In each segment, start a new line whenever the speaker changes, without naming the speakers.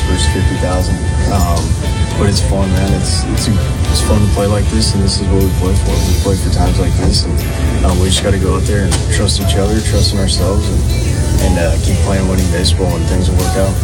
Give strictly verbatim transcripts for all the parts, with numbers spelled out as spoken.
versus fifty thousand. Um, but it's fun, man. It's, it's it's fun to play like this, and this is what we play for. We play for times like this, and um, we just got to go out there and trust each other, trust in ourselves, and, and uh, keep playing winning baseball, and things will work out.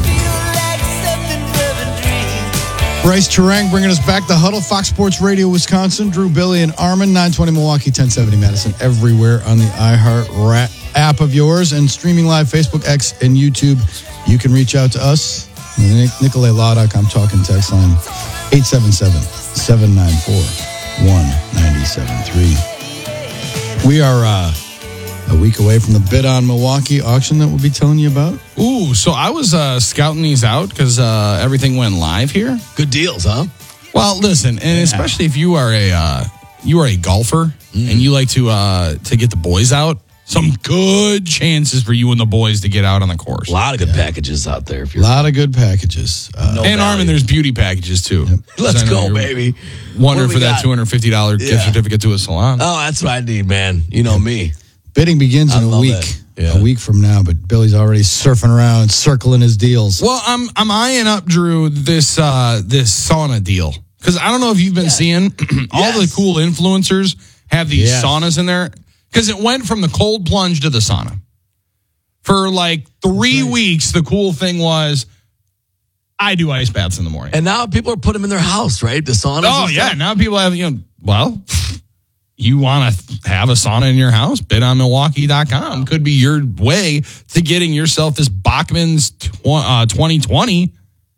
Bryce Terang bringing us back. The Huddle, Fox Sports Radio, Wisconsin. Drew, Billy, and Armin, nine twenty Milwaukee, ten seventy Madison. Everywhere on the iHeart Rat app of yours and streaming live Facebook, X, and YouTube. You can reach out to us. Nicolay Law dot com talking text line eight seven seven, seven nine four, one nine seven three. We are uh, a week away from the Bid on Milwaukee auction that we'll be telling you about.
Ooh, so I was uh, scouting these out because uh, everything went live here.
Good deals, huh?
Well, listen, and yeah. especially if you are a uh, you are a golfer mm. and you like to uh, to get the boys out. Some good chances for you and the boys to get out on the course.
A lot of good yeah. packages out there.
A lot of good packages.
Uh, no and Armin, there's beauty packages too. Yep.
Let's go, baby.
Wondering for that two hundred fifty dollars yeah. gift certificate to a salon.
Oh, that's what I need, man. You know me.
Bidding begins
I
in a week.
Yeah.
A week from now, but Billy's already surfing around, circling his deals.
Well, I'm I'm eyeing up, Drew, this uh, this sauna deal. Because I don't know if you've been yeah. seeing all yes. the cool influencers have these yes. saunas in there. Because it went from the cold plunge to the sauna. For like three nice. weeks, the cool thing was, I do ice baths in the morning.
And now people are putting them in their house, right? The sauna.
Oh, yeah. Now people have, you know, well, you want to have a sauna in your house? bid on milwaukee dot com could be your way to getting yourself this Bachman's tw- uh, twenty twenty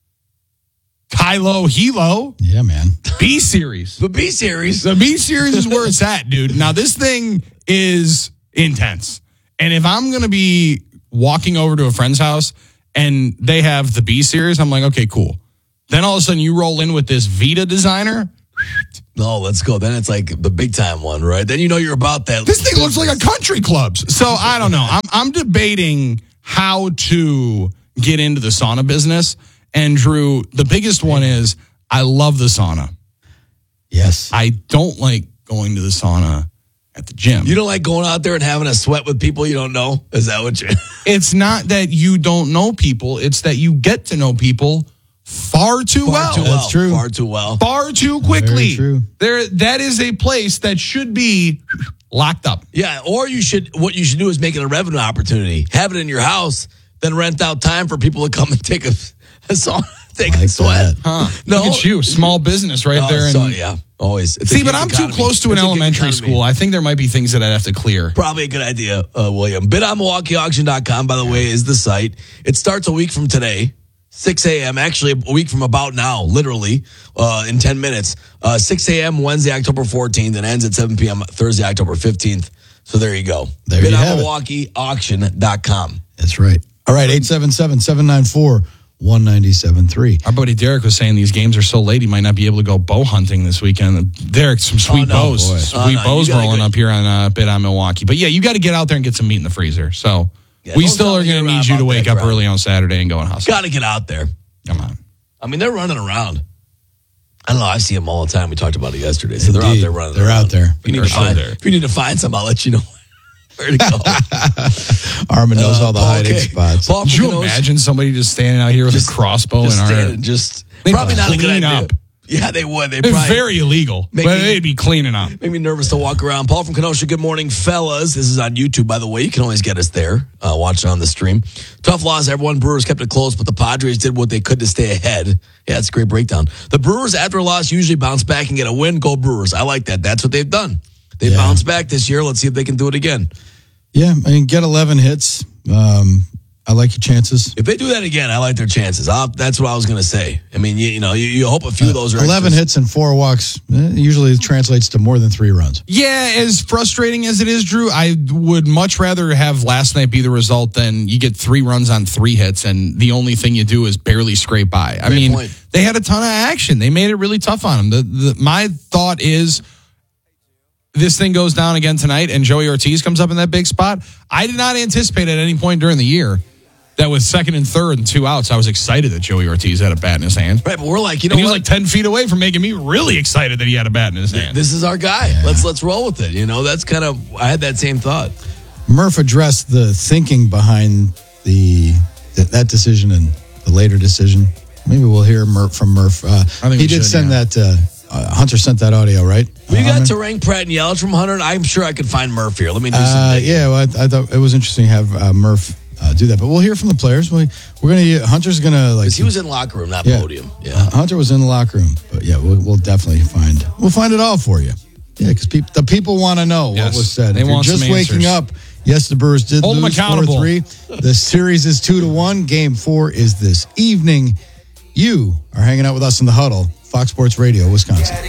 Kylo Hilo.
Yeah, man.
B Series.
The B Series.
The B Series is where it's at, dude. Now, this thing is intense. And if I'm going to be walking over to a friend's house and they have the B Series, I'm like, okay, cool. Then all of a sudden you roll in with this Vita designer.
No, let's go. Then it's like the big time one, right? Then you know you're about that.
This thing looks like a country club's. So I don't know. I'm I'm debating how to get into the sauna business. And Drew, the biggest one is I love the sauna.
Yes.
I don't like going to the sauna at the gym.
You don't like going out there and having a sweat with people you don't know? Is that what you're...
It's not that you don't know people. It's that you get to know people far too
far
well.
Too well.
That's true.
Far too well.
Far too quickly.
Very true.
There, that is a place that should be locked up.
Yeah, or you should. What you should do is make it a revenue opportunity. Have it in your house, then rent out time for people to come and take a, a song, take
like
a sweat.
Huh. No, look at you, small business right
oh,
there.
So,
and,
yeah, always. It's
see, but I'm economy. too close to
it's
an elementary school. I think there might be things that I'd have to clear.
Probably a good idea, uh, William. bid on milwaukee auction dot com, by the way, is the site. It starts a week from today. six a.m., actually a week from about now, literally, uh, in ten minutes. Uh, six a.m. Wednesday, October fourteenth, and ends at seven p.m. Thursday, October fifteenth. So there you go.
There
bid
you
on
have
milwaukee auction dot com.
That's right. All right, eight seven seven, seven nine four, one nine seven three.
Our buddy Derek was saying these games are so late, he might not be able to go bow hunting this weekend. Derek, some sweet
oh, no,
bows.
Boy.
Sweet
oh, no,
bows rolling
go.
up here on uh, Bid on Milwaukee. But yeah, you got to get out there and get some meat in the freezer. So
yeah,
we still are going to need you to wake up
crowd.
early on Saturday and go and hustle.
Got to get out there.
Come on.
I mean, they're running around. I don't know. I see them all the time. We talked about it yesterday. So
Indeed.
they're out there running
They're
around.
out there.
If you, need
They're
to find,
there.
if you need to find some, I'll let you know where to go.
Armin knows
Uh,
all the
Paul
hiding
K.
spots.
Paul
Could you
Kenosha-
imagine somebody just standing out here with
Just-
a crossbow
just
and
standing,
arm?
just
They'd
probably not a good
clean
idea.
up.
Yeah, they would. They
It's
probably
very illegal,
Make
but
me-
they'd be cleaning up.
make me nervous to walk around. Paul from Kenosha. Good morning, fellas. This is on YouTube, by the way. You can always get us there. Uh, watch it on the stream. Tough loss. Everyone. Brewers kept it close, but the Padres did what they could to stay ahead. Yeah, it's a great breakdown. The Brewers, after a loss, usually bounce back and get a win. Go Brewers. I like that. That's what they've done. They
Yeah.
bounced back this year. Let's see if they can do it again.
Yeah, I mean, get eleven hits. Um, I like your chances.
If they do that again, I like their chances. I'll, that's what I was going to say. I mean, you, you know, you, you hope a few of those are
eleven
extras.
hits and four walks eh, usually translates to more than three runs.
Yeah, as frustrating as it is, Drew, I would much rather have last night be the result than you get three runs on three hits and the only thing you do is barely scrape by. I
Great
mean,
point.
they had a ton of action. They made it really tough on them. The, the, my thought is this thing goes down again tonight and Joey Ortiz comes up in that big spot. I did not anticipate at any point during the year that with second and third and two outs, I was excited that Joey Ortiz had a bat in his hand.
Right, but we're like, you know
And he was
what?
like ten feet away from making me really excited that he had a bat in his hand.
This is our guy. Yeah. Let's let's roll with it. You know, that's kind of, I had that same thought.
Murph addressed the thinking behind the that, that decision and the later decision. maybe we'll hear Murph from Murph. Uh,
I think
he
we
did
should,
send
yeah.
that. Uh, uh, Hunter sent that audio, right?
We
uh,
got Terang, Pratt, and Yelich from Hunter. I'm sure I could find Murph here. Let me do some
Uh,
digging.
yeah, well, I, I thought it was interesting to have uh, Murph uh, do that. But we'll hear from the players. We, we're gonna. Hunter's gonna like.
'Cause he was in locker room, not
Yeah.
podium. Yeah.
Uh, Hunter was in the locker room, but yeah, we'll, we'll definitely find. We'll find it all for you. Yeah, because peop, the people want to know
Yes.
what was said.
They
if you're
want
just
some
waking
answers.
up, yes, the Brewers did
Hold them
lose four
accountable.
three. The series is two to one. Game four is this evening. You are hanging out with us in the huddle, Fox Sports Radio, Wisconsin.